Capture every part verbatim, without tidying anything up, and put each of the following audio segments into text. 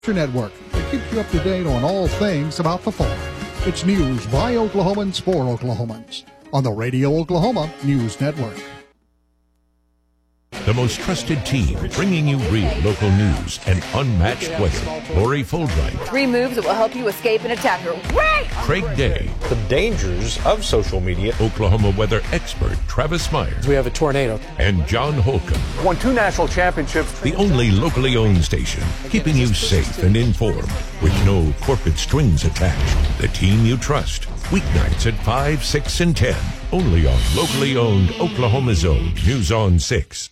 Network that keeps you up to date on all things about the farm. It's news by Oklahomans for Oklahomans on the Radio Oklahoma News Network. The most trusted team, bringing you real local news and unmatched weather. Lori Fuldright. Three moves that will help you escape an attacker. Right! Craig Day. The dangers of social media. Oklahoma weather expert Travis Myers. We have a tornado. And John Holcomb. Won two national championships. The only locally owned station, keeping you safe and informed with no corporate strings attached. The team you trust. Weeknights at five, six, and ten. Only on locally owned Oklahoma's own News on six.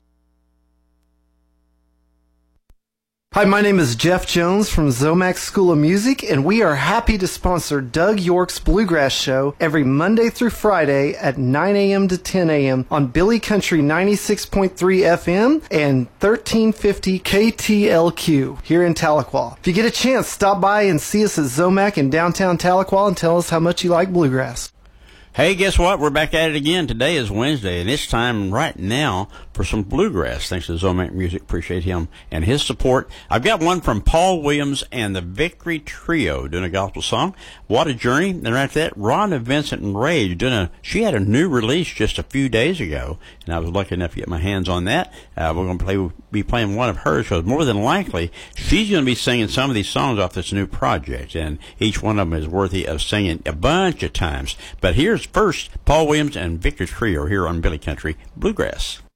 Hi, my name is Jeff Jones from Zomax School of Music, and we are happy to sponsor Doug York's Bluegrass Show every Monday through Friday at nine a.m. to ten a.m. on Billy Country ninety-six point three F M and thirteen fifty K T L Q here in Tahlequah. If you get a chance, stop by and see us at Zomac in downtown Tahlequah and tell us how much you like bluegrass. Hey, guess what? We're back at it again. Today is Wednesday, and it's time right now for some bluegrass. Thanks to Zomac Music. Appreciate him and his support. I've got one from Paul Williams and the Victory Trio doing a gospel song. What a Journey. And right after that, Rhonda Vincent and Ray doing a, she had a new release just a few days ago, and I was lucky enough to get my hands on that. Uh, we're going to play, be playing one of hers, because more than likely, she's going to be singing some of these songs off this new project, and each one of them is worthy of singing a bunch of times. But here's first Paul Williams and Victor Trio here on Billy Country Bluegrass.